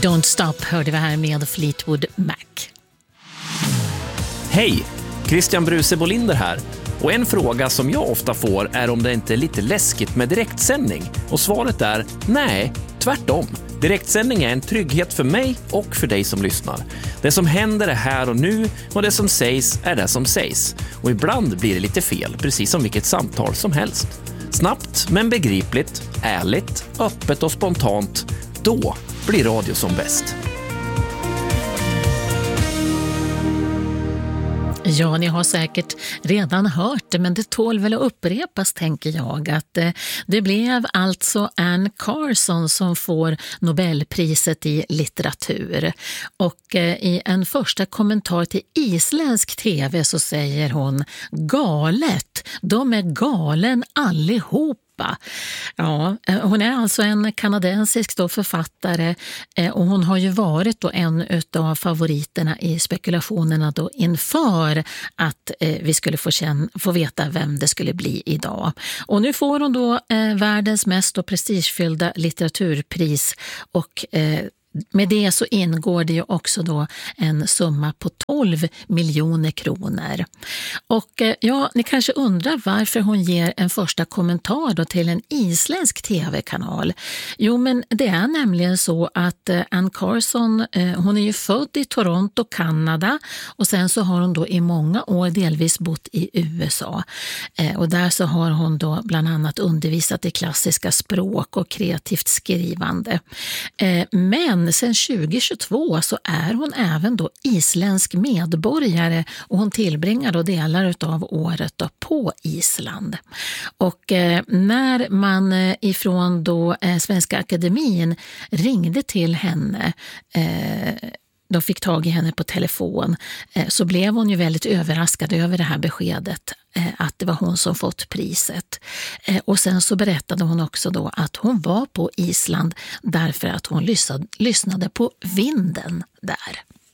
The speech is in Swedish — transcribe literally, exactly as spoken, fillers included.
Don't Stop hörde vi här med Fleetwood Mac. Hej, Christian Bruse Bolinder här. Och en fråga som jag ofta får är om det inte är lite läskigt med direktsändning. Och svaret är nej, tvärtom. Direktsändning är en trygghet för mig och för dig som lyssnar. Det som händer är här och nu och det som sägs är det som sägs. Och ibland blir det lite fel, precis som vilket samtal som helst. Snabbt men begripligt, ärligt, öppet och spontant. Då blir radio som bäst. Ja, ni har säkert redan hört det, men det tål väl att upprepas, tänker jag, att eh, det blev alltså Anne Carson som får Nobelpriset i litteratur. Och eh, i en första kommentar till isländsk tv så säger hon: galet, de är galen allihop. Ja, hon är alltså en kanadensisk då författare och hon har ju varit då en av favoriterna i spekulationerna då inför att vi skulle få, känna, få veta vem det skulle bli idag. Och nu får hon då eh, världens mest då prestigefyllda litteraturpris och eh, med det så ingår det ju också då en summa på tolv miljoner kronor. Och ja, ni kanske undrar varför hon ger en första kommentar då till en isländsk tv-kanal. Jo, men det är nämligen så att Anne Carson, hon är ju född i Toronto, Kanada, och sen så har hon då i många år delvis bott i U S A. Och där så har hon då bland annat undervisat i klassiska språk och kreativt skrivande. Men sen tjugo tjugotvå så är hon även då isländsk medborgare och hon tillbringar då delar av året då på Island. Och eh, när man eh, ifrån då eh, Svenska Akademin ringde till henne, eh, de fick tag i henne på telefon, eh, så blev hon ju väldigt överraskad över det här beskedet eh, att det var hon som fått priset. Eh, och sen så berättade hon också då att hon var på Island därför att hon lyssnade, lyssnade på vinden där.